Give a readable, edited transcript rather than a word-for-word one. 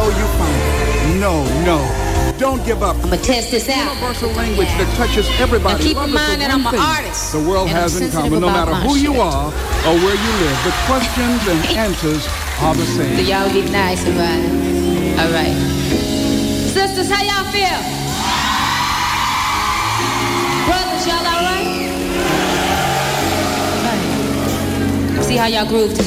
will you find. No. Don't give up. I'm gonna test this out. Universal language that touches everybody. Now keep in mind that I'm an artist. The world has in common, no matter who you are or where you live. The questions and answers are the same. So y'all get nice about it. All right. Sisters, how y'all feel? Brothers, y'all all right? All right. See how y'all groove together.